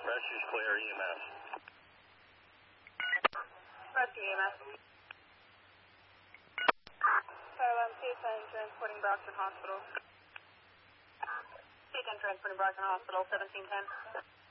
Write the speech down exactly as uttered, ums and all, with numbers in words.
Rescue's clear, E M S. Rescue E M S. Carolyn, C ten transporting Brockton Hospital. C ten transporting Brockton Hospital, seventeen ten.